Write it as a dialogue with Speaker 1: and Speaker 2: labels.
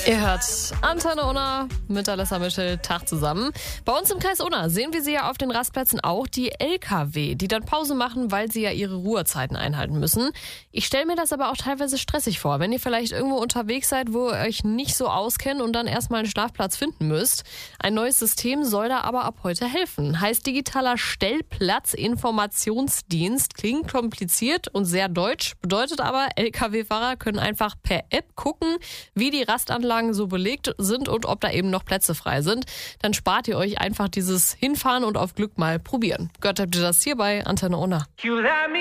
Speaker 1: Ihr hört Antenne Unna mit Alessa Michel. Tag zusammen. Bei uns im Kreis Unna sehen wir sie ja auf den Rastplätzen auch, die LKW, die dann Pause machen, weil sie ja ihre Ruhezeiten einhalten müssen. Ich stelle mir das aber auch teilweise stressig vor, wenn ihr vielleicht irgendwo unterwegs seid, wo ihr euch nicht so auskennt und dann erstmal einen Schlafplatz finden müsst. Ein neues System soll da aber ab heute helfen. Heißt digitaler Stellplatzinformationsdienst. Klingt kompliziert und sehr deutsch, bedeutet aber, LKW-Fahrer können einfach per App gucken, wie die Rastanlagen so belegt sind und ob da eben noch Plätze frei sind. Dann spart ihr euch einfach dieses Hinfahren und auf Glück mal probieren. Gehört habt ihr das hier bei Antenne Unna.